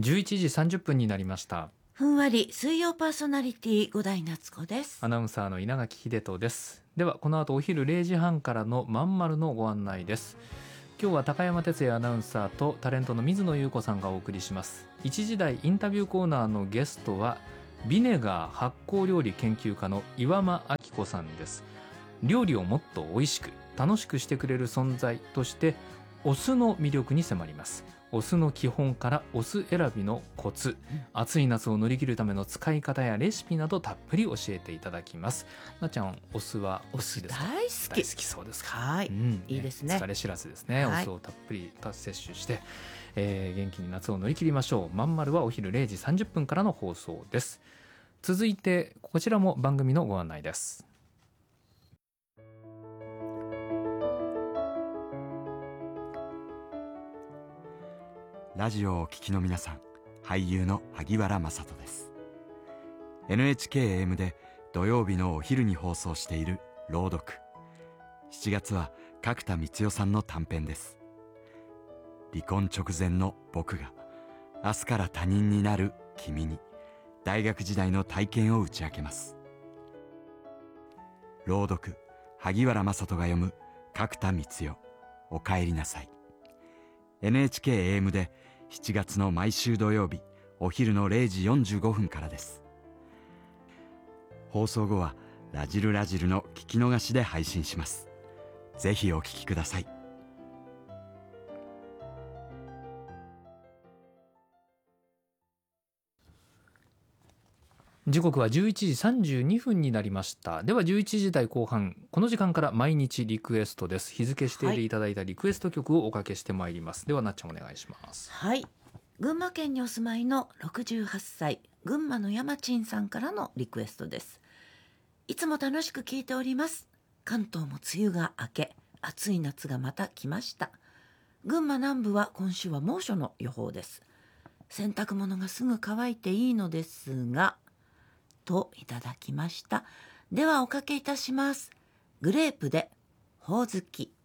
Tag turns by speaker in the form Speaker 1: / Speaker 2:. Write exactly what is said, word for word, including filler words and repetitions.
Speaker 1: じゅういちじさんじゅっぷんになりました。
Speaker 2: ふんわり水曜パーソナリティ五代夏子です。
Speaker 1: アナウンサーの稲垣秀人です。ではこの後お昼れいじはんからのまんまるのご案内です。今日は高山哲也アナウンサーとタレントの水野優子さんがお送りします。いちじ台インタビューコーナーのゲストはビネガー発酵料理研究家の岩間明子さんです。料理をもっと美味しく楽しくしてくれる存在としてお酢の魅力に迫ります。お酢の基本からお酢選びのコツ、うん、暑い夏を乗り切るための使い方やレシピなどたっぷり教えていただきます。なっちゃん、お酢はお好きですか？
Speaker 2: 大好き。
Speaker 1: 大好きそうですか。
Speaker 2: はい、うん、いいですね。
Speaker 1: 疲れ知らずですね、はい、お酢をたっぷり摂取して、えー、元気に夏を乗り切りましょう。まんまるはお昼れいじさんじゅっぷんからの放送です。続いてこちらも番組のご案内です。
Speaker 3: ラジオをお聞きの皆さん、俳優の萩原聖人です。 エヌエイチケーエーエム で土曜日のお昼に放送している朗読。しちがつは角田光代さんの短編です。離婚直前の僕が明日から他人になる君に大学時代の体験を打ち明けます。朗読、萩原聖人が読む角田光代、おかえりなさい。 エヌエイチケーエーエム でしちがつの毎週土曜日お昼のれいじよんじゅうごふんからです。放送後はラジルラジルの聞き逃しで配信します。ぜひお聞きください。
Speaker 1: 時刻はじゅういちじさんじゅうにふんになりました。ではじゅういちじ台後半、この時間から毎日リクエストです。日付指定でいただいたリクエスト曲をおかけしてまいります。ではなっちゃんお願いします。
Speaker 2: はい、群馬県にお住まいのろくじゅうはっさい群馬の山珍さんからのリクエストです。いつも楽しく聞いております。関東も梅雨が明け、暑い夏がまた来ました。群馬南部は今週は猛暑の予報です。洗濯物がすぐ乾いていいのですがといただきました。ではおかけいたします。グレープでほおずき。